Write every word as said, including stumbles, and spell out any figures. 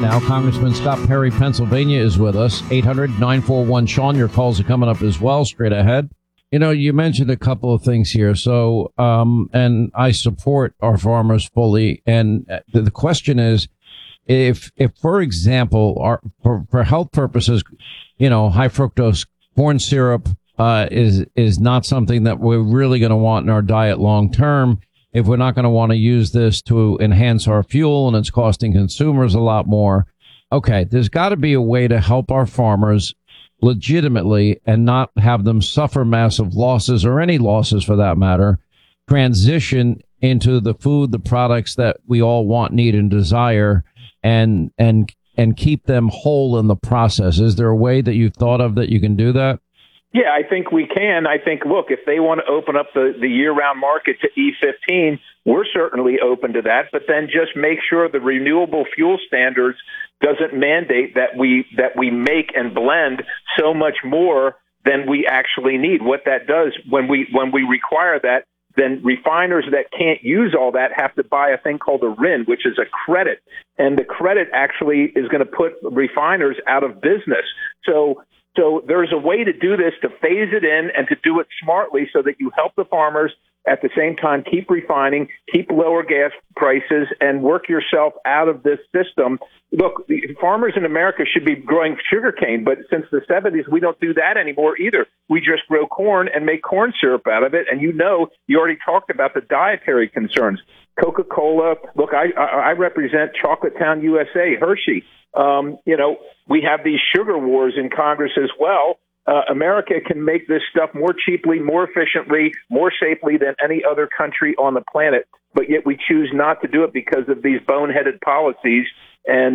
now. Congressman Scott Perry, Pennsylvania, is with us. eight hundred nine four one Sean. Your calls are coming up as well, straight ahead. You know, you mentioned a couple of things here. So, um, and I support our farmers fully. And the, the question is, if, if, for example, our, for, for health purposes, you know, high fructose corn syrup, uh, is, is not something that we're really going to want in our diet long term. If we're not going to want to use this to enhance our fuel and it's costing consumers a lot more. Okay, there's got to be a way to help our farmers legitimately and not have them suffer massive losses or any losses for that matter, transition into the food, the products that we all want, need, and desire, and and and keep them whole in the process. Is there a way that you've thought of that you can do that? Yeah, I think we can. I think, look, if they want to open up the, the year-round market to E fifteen, we're certainly open to that. But then just make sure the renewable fuel standards doesn't mandate that we that we make and blend so much more than we actually need. What that does when we when we require that, then refiners that can't use all that have to buy a thing called a R I N, which is a credit. And the credit actually is going to put refiners out of business. So So there's a way to do this, to phase it in and to do it smartly so that you help the farmers at the same time keep refining, keep lower gas prices, and work yourself out of this system. Look, the farmers in America should be growing sugarcane, but since the seventies, we don't do that anymore either. We just grow corn and make corn syrup out of it. And you know, you already talked about the dietary concerns. Coca-Cola, look, I, I represent Chocolate Town, U S A, Hershey. Um, you know, we have these sugar wars in Congress as well. Uh, America can make this stuff more cheaply, more efficiently, more safely than any other country on the planet, but yet we choose not to do it because of these boneheaded policies. And